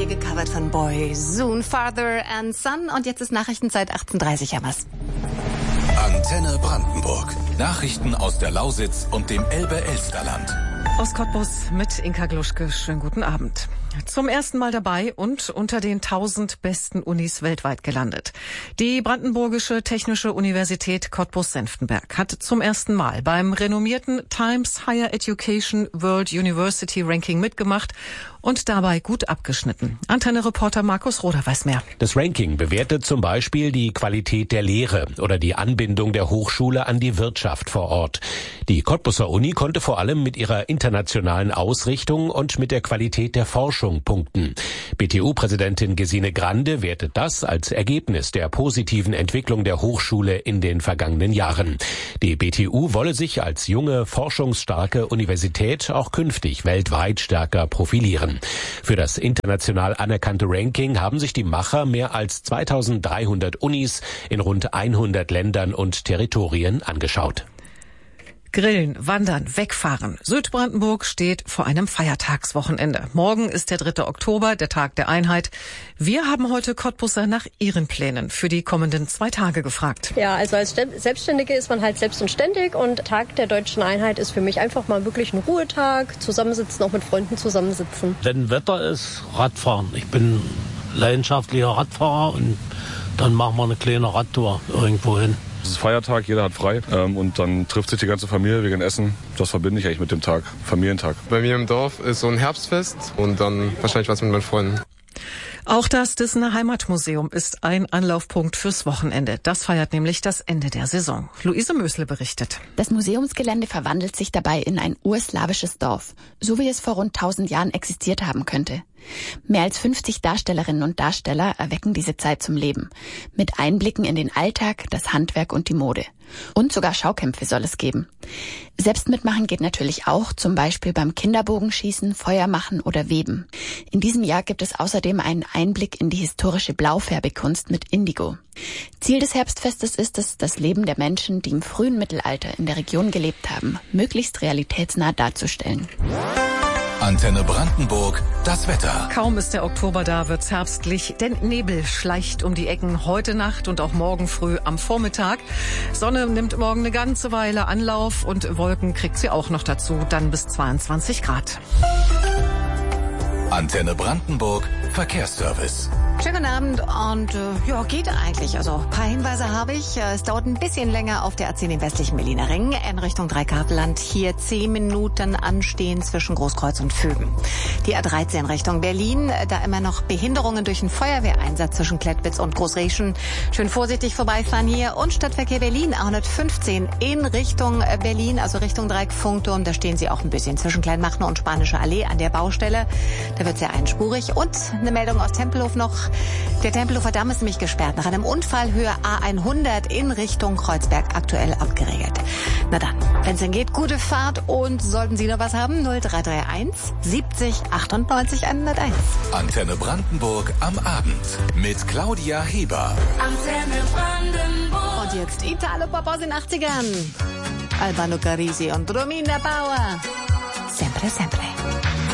hier gecovert von Boy Soon, Father and Son. Und jetzt ist Nachrichtenzeit 18:30, Hammers. Antenne Brandenburg. Nachrichten aus der Lausitz und dem Elbe-Elsterland. Aus Cottbus mit Inka Gluschke. Schönen guten Abend. Zum ersten Mal dabei und unter den 1000 besten Unis weltweit gelandet. Die Brandenburgische Technische Universität Cottbus-Senftenberg hat zum ersten Mal beim renommierten Times Higher Education World University Ranking mitgemacht und dabei gut abgeschnitten. Antenne-Reporter Markus Roder weiß mehr. Das Ranking bewertet zum Beispiel die Qualität der Lehre oder die Anbindung der Hochschule an die Wirtschaft vor Ort. Die Cottbuser Uni konnte vor allem mit ihrer internationalen Ausrichtung und mit der Qualität der Forschung punkten. BTU-Präsidentin Gesine Grande wertet das als Ergebnis der positiven Entwicklung der Hochschule in den vergangenen Jahren. Die BTU wolle sich als junge, forschungsstarke Universität auch künftig weltweit stärker profilieren. Für das international anerkannte Ranking haben sich die Macher mehr als 2300 Unis in rund 100 Ländern und Territorien angeschaut. Grillen, Wandern, Wegfahren. Südbrandenburg steht vor einem Feiertagswochenende. Morgen ist der 3. Oktober, der Tag der Einheit. Wir haben heute Cottbusser nach ihren Plänen für die kommenden 2 Tage gefragt. Ja, also als Selbstständige ist man halt selbst und ständig und Tag der Deutschen Einheit ist für mich einfach mal wirklich ein Ruhetag, zusammensitzen, auch mit Freunden zusammensitzen. Wenn Wetter ist, Radfahren. Ich bin leidenschaftlicher Radfahrer und dann machen wir eine kleine Radtour irgendwo hin. Es ist Feiertag, jeder hat frei und dann trifft sich die ganze Familie wegen Essen. Das verbinde ich eigentlich mit dem Tag, Familientag. Bei mir im Dorf ist so ein Herbstfest und dann wahrscheinlich was mit meinen Freunden. Auch das Dissener Heimatmuseum ist ein Anlaufpunkt fürs Wochenende. Das feiert nämlich das Ende der Saison. Luise Mösle berichtet. Das Museumsgelände verwandelt sich dabei in ein urslawisches Dorf, so wie es vor rund 1000 Jahren existiert haben könnte. Mehr als 50 Darstellerinnen und Darsteller erwecken diese Zeit zum Leben. Mit Einblicken in den Alltag, das Handwerk und die Mode. Und sogar Schaukämpfe soll es geben. Selbst mitmachen geht natürlich auch, zum Beispiel beim Kinderbogenschießen, Feuermachen oder Weben. In diesem Jahr gibt es außerdem einen Einblick in die historische Blaufärbekunst mit Indigo. Ziel des Herbstfestes ist es, das Leben der Menschen, die im frühen Mittelalter in der Region gelebt haben, möglichst realitätsnah darzustellen. Antenne Brandenburg, das Wetter. Kaum ist der Oktober da, wird's herbstlich, denn Nebel schleicht um die Ecken heute Nacht und auch morgen früh am Vormittag. Sonne nimmt morgen eine ganze Weile Anlauf und Wolken kriegt sie auch noch dazu, dann bis 22 Grad. Antenne Brandenburg, Verkehrsservice. Schönen guten Abend und geht eigentlich. Also ein paar Hinweise habe ich. Es dauert ein bisschen länger auf der A10 im westlichen Berliner Ring in Richtung Dreikartland. Hier 10 Minuten anstehen zwischen Großkreuz und Vögen. Die A13 Richtung Berlin, da immer noch Behinderungen durch einen Feuerwehreinsatz zwischen Klettwitz und Großreschen. Schön vorsichtig vorbeifahren hier. Und Stadtverkehr Berlin, A115 in Richtung Berlin, also Richtung Dreieck-Funkturm. Da stehen Sie auch ein bisschen zwischen Kleinmachnow und Spanische Allee an der Baustelle. Da wird sehr einspurig. Und eine Meldung aus Tempelhof noch. Der Tempelhofer Damm ist nämlich gesperrt. Nach einem Unfall Höhe A100 in Richtung Kreuzberg aktuell abgeregelt. Na dann, wenn es denn geht, gute Fahrt und sollten Sie noch was haben, 0331 70 98 101. Antenne Brandenburg am Abend mit Claudia Heber. Antenne Brandenburg. Und jetzt Italo-Pop aus den 80ern. Albano Carisi und Romina Bauer. Sempre, sempre.